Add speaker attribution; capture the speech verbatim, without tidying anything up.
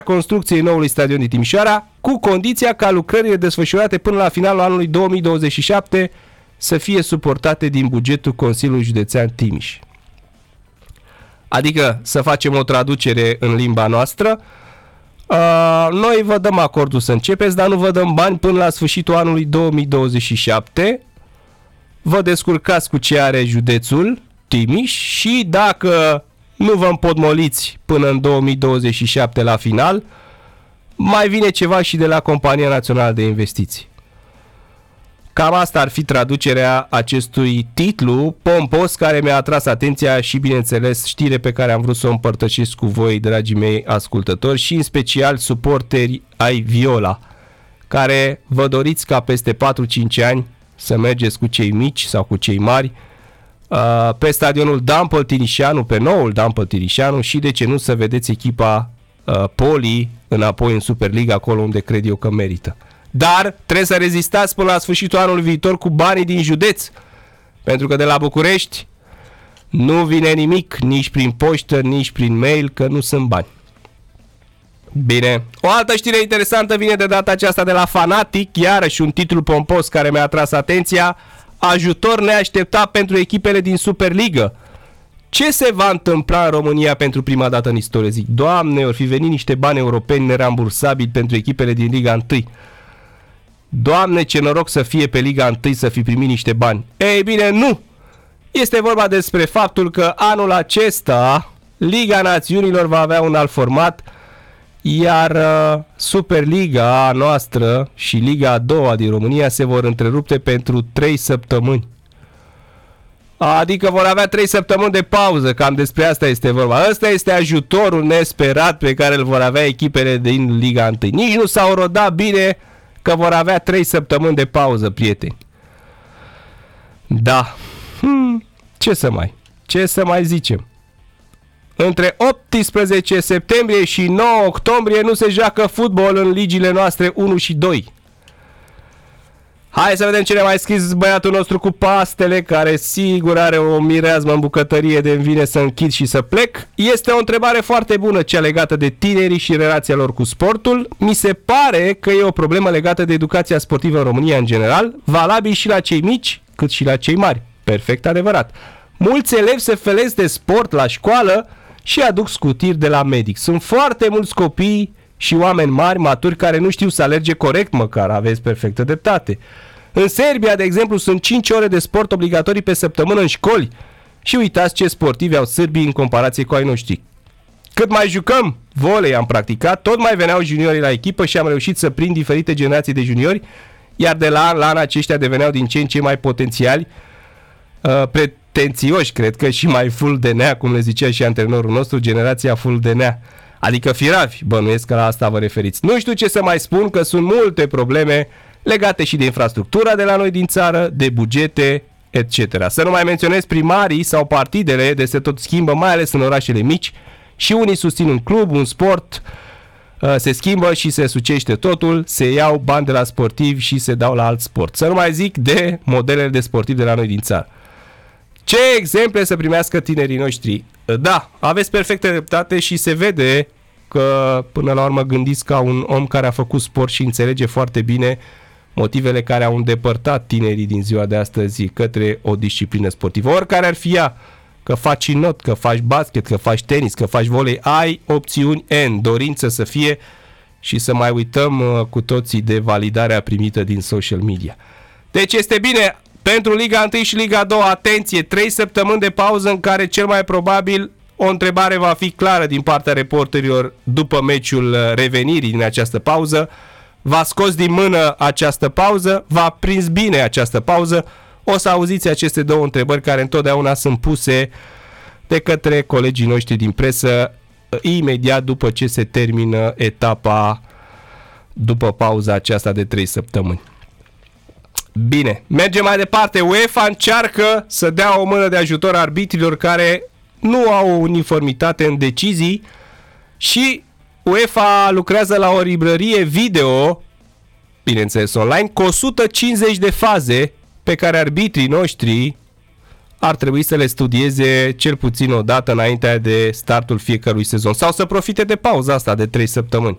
Speaker 1: construcției noului stadion din Timișoara, cu condiția ca lucrările desfășurate până la finalul anului două mii douăzeci și șapte să fie suportate din bugetul Consiliului Județean Timiș. Adică să facem o traducere în limba noastră, uh, noi vă dăm acordul să începeți, dar nu vă dăm bani până la sfârșitul anului două mii douăzeci și șapte, vă descurcați cu ce are județul Timiș și dacă nu vă împotmoliți până în două mii douăzeci și șapte la final, mai vine ceva și de la Compania Națională de Investiții. Cam asta ar fi traducerea acestui titlu pompos care mi-a atras atenția și, bineînțeles, știre pe care am vrut să o împărtășesc cu voi, dragii mei ascultători, și în special suporteri ai Viola, care vă doriți ca peste patru-cinci ani să mergeți cu cei mici sau cu cei mari pe stadionul Dampăl Timișeanu, pe noul Dampăl Timișeanu și, de ce nu, să vedeți echipa Poli înapoi în Superliga, acolo unde cred eu că merită. Dar trebuie să rezistați până la sfârșitul anului viitor cu banii din județ, pentru că de la București nu vine nimic, nici prin poștă, nici prin mail, că nu sunt bani. Bine, o altă știre interesantă vine de data aceasta de la Fanatic, iarăși un titlu pompos care mi-a atras atenția: ajutor neașteptat pentru echipele din Superligă. Ce se va întâmpla în România pentru prima dată în istorie? Zic, Doamne, or fi venit niște bani europeni nerambursabili pentru echipele din Liga unu. Doamne, ce noroc să fie pe Liga unu să fi primit niște bani. Ei bine, nu! Este vorba despre faptul că anul acesta Liga Națiunilor va avea un alt format, iar uh, Superliga noastră și Liga a doua din România se vor întrerupte pentru trei săptămâni. Adică vor avea trei săptămâni de pauză, cam despre asta este vorba. Ăsta este ajutorul nesperat pe care îl vor avea echipele din Liga unu. Nici nu s-au rodat bine că vor avea trei săptămâni de pauză, prieteni. Da. Hmm, ce să mai, ce să mai zicem? Între optsprezece septembrie și nouă octombrie nu se joacă fotbal în ligile noastre unu și doi. Hai să vedem ce ne-a mai scris băiatul nostru cu pastele, care sigur are o mireazmă în bucătărie de-mi vine să închid și să plec. Este o întrebare foarte bună, cea legată de tinerii și relația lor cu sportul. Mi se pare că e o problemă legată de educația sportivă în România în general, valabil și la cei mici, cât și la cei mari. Perfect adevărat. Mulți elevi se felesc de sport la școală și aduc scutiri de la medic. Sunt foarte mulți copii și oameni mari, maturi, care nu știu să alerge corect măcar, aveți perfectă dreptate. În Serbia, de exemplu, sunt cinci ore de sport obligatorii pe săptămână în școli. Și uitați ce sportivi au sârbii în comparație cu ai noștri. Cât mai jucăm volei, am practicat, tot mai veneau juniorii la echipă și am reușit să prind diferite generații de juniori, iar de la an la an aceștia deveneau din ce în ce mai potențiali, uh, pretențioși, cred că, și mai full de nea, cum le zicea și antrenorul nostru, generația full de nea. Adică firavi, bănuiesc că la asta vă referiți. Nu știu ce să mai spun, că sunt multe probleme legate și de infrastructura de la noi din țară, de bugete, et cetera. Să nu mai menționez primarii sau partidele, de se tot schimbă, mai ales în orașele mici, și unii susțin un club, un sport, se schimbă și se sucește totul, se iau bani de la sportivi și se dau la alt sport. Să nu mai zic de modelele de sportivi de la noi din țară. Ce exemple să primească tinerii noștri? Da, aveți perfectă dreptate și se vede că până la urmă gândiți ca un om care a făcut sport și înțelege foarte bine motivele care au îndepărtat tinerii din ziua de astăzi către o disciplină sportivă. Oricare ar fi ea, că faci not, că faci basket, că faci tenis, că faci volei, ai opțiuni N, dorință să fie, și să mai uităm cu toții de validarea primită din social media. Deci este bine. Pentru Liga unu și Liga doi, atenție, trei săptămâni de pauză în care cel mai probabil o întrebare va fi clară din partea reporterilor după meciul revenirii din această pauză. V-a scos din mână această pauză? V-a prins bine această pauză? O să auziți aceste două întrebări care întotdeauna sunt puse de către colegii noștri din presă imediat după ce se termină etapa, după pauza aceasta de trei săptămâni. Bine, mergem mai departe. UEFA încearcă să dea o mână de ajutor arbitrilor care nu au o uniformitate în decizii și UEFA lucrează la o librărie video, bineînțeles online, cu o sută cincizeci de faze pe care arbitrii noștri ar trebui să le studieze cel puțin o dată înainte de startul fiecărui sezon sau să profite de pauza asta de trei săptămâni.